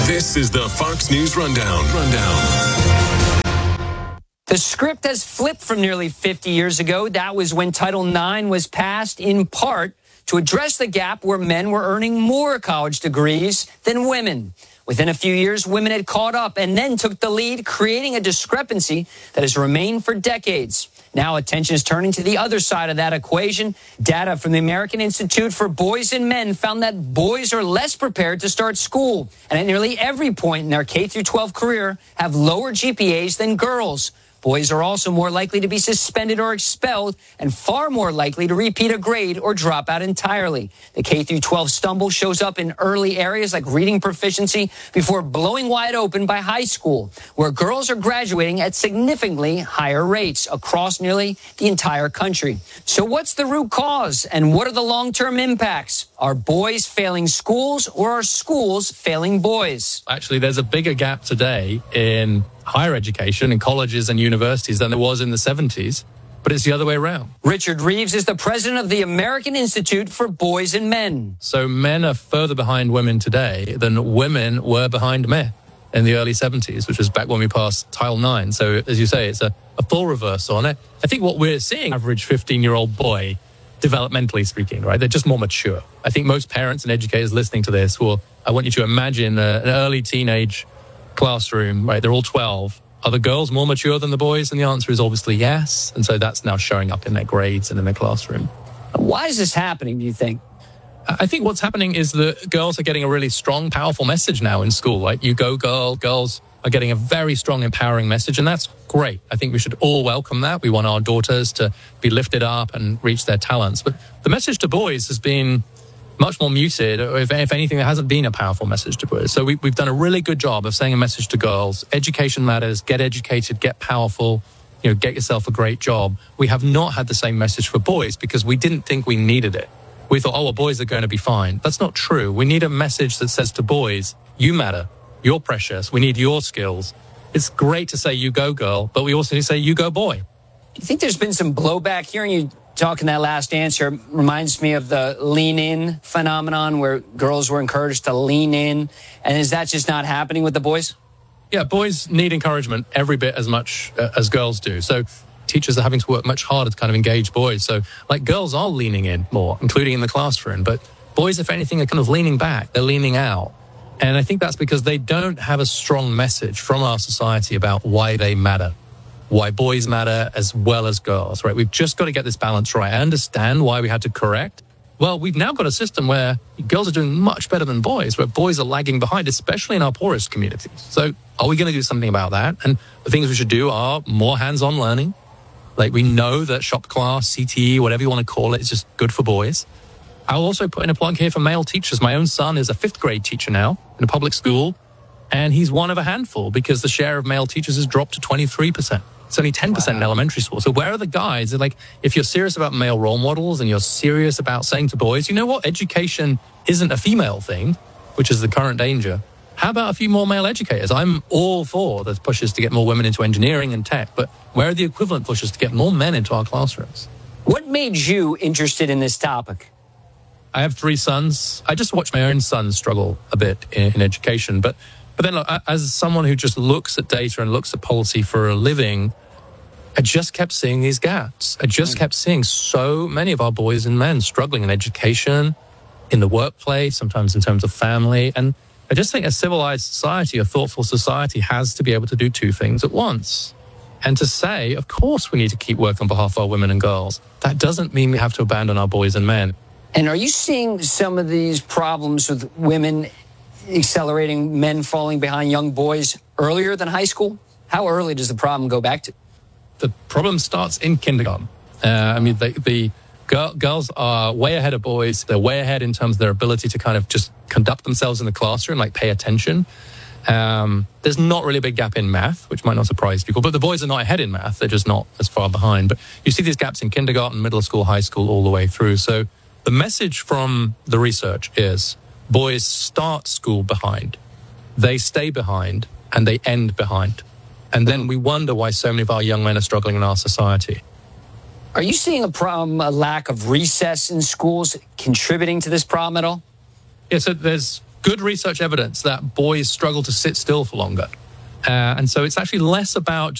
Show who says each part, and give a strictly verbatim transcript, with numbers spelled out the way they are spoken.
Speaker 1: This is the Fox News Rundown. Rundown.
Speaker 2: The script has flipped from nearly fifty years ago. That was when Title nine was passed in part to address the gap where men were earning more college degrees than women. Within a few years, women had caught up and then took the lead, creating a discrepancy that has remained for decades. Now attention is turning to the other side of that equation. Data from the American Institute for Boys and Men found that boys are less prepared to start school, and at nearly every point in their K through twelve career have lower G P As than girls. Boys are also more likely to be suspended or expelled and far more likely to repeat a grade or drop out entirely. The K through twelve stumble shows up in early areas like reading proficiency before blowing wide open by high school, where girls are graduating at significantly higher rates across nearly the entire country. So what's the root cause and what are the long-term impacts? Are boys failing schools or are schools failing boys?
Speaker 3: Actually, there's a bigger gap today in higher education in colleges and universities than there was in the seventies, but it's the other way around.
Speaker 2: Richard Reeves is the president of the American Institute for Boys and Men.
Speaker 3: So men are further behind women today than women were behind men in the early seventies, which was back when we passed Title nine. So as you say, it's a, a full reversal on it. I think what we're seeing, average fifteen-year-old boy, developmentally speaking, right? They're just more mature. I think most parents and educators listening to this will, I want you to imagine a, an early teenage classroom, right? They're all twelve. Are the girls more mature than the boys? And the answer is obviously yes. And so that's now showing up in their grades and in their classroom.
Speaker 2: Why is this happening, do you think?
Speaker 3: I think what's happening is that girls are getting a really strong, powerful message now in school. Like, you go girl, girls are getting a very strong, empowering message. And that's great. I think we should all welcome that. We want our daughters to be lifted up and reach their talents. But the message to boys has been much more muted, or if, if anything, there hasn't been a powerful message to boys. So we, we've done a really good job of saying a message to girls. Education matters. Get educated, get powerful, you know, get yourself a great job. We have not had the same message for boys because we didn't think we needed it. We thought, oh, well, boys are going to be fine. That's not true. We need a message that says to boys, you matter, you're precious, we need your skills. It's great to say you go girl, but we also need to say you go boy.
Speaker 2: Do you think there's been some blowback? Hearing you talk in that last answer reminds me of the lean in phenomenon where girls were encouraged to lean in. And is that just not happening with the boys?
Speaker 3: Yeah, boys need encouragement every bit as much uh, as girls do. So teachers are having to work much harder to kind of engage boys. So like girls are leaning in more, including in the classroom. But boys, if anything, are kind of leaning back. They're leaning out. And I think that's because they don't have a strong message from our society about why they matter. Why boys matter as well as girls, right? We've just got to get this balance right. I understand why we had to correct. Well, we've now got a system where girls are doing much better than boys, where boys are lagging behind, especially in our poorest communities. So are we going to do something about that? And the things we should do are more hands-on learning. Like, we know that shop class, C T E, whatever you want to call it, is just good for boys. I'll also put in a plug here for male teachers. My own son is a fifth grade teacher now in a public school, and he's one of a handful because the share of male teachers has dropped to twenty-three percent. It's only ten percent wow. in elementary school. So where are the guys? Like, if you're serious about male role models and you're serious about saying to boys, you know what, education isn't a female thing, which is the current danger. How about a few more male educators? I'm all for the pushes to get more women into engineering and tech, but where are the equivalent pushes to get more men into our classrooms?
Speaker 2: What made you interested in this topic?
Speaker 3: I have three sons. I just watch my own sons struggle a bit in, in education, but But then, look, as someone who just looks at data and looks at policy for a living, I just kept seeing these gaps. I just kept seeing so many of our boys and men struggling in education, in the workplace, sometimes in terms of family. And I just think a civilized society, a thoughtful society, has to be able to do two things at once. And to say, of course, we need to keep working on behalf of our women and girls. That doesn't mean we have to abandon our boys and men.
Speaker 2: And are you seeing some of these problems with women accelerating, men falling behind young boys earlier than high school? How early does the problem go back to?
Speaker 3: The problem starts in kindergarten. Uh, I mean, the, the girl, girls are way ahead of boys. They're way ahead in terms of their ability to kind of just conduct themselves in the classroom, like pay attention. Um, there's not really a big gap in math, which might not surprise people, but the boys are not ahead in math. They're just not as far behind. But you see these gaps in kindergarten, middle school, high school, all the way through. So the message from the research is boys start school behind, they stay behind, and they end behind. And then we wonder why so many of our young men are struggling in our society.
Speaker 2: Are you seeing a problem, a lack of recess in schools contributing to this problem at all?
Speaker 3: Yeah, so there's good research evidence that boys struggle to sit still for longer. Uh, and so it's actually less about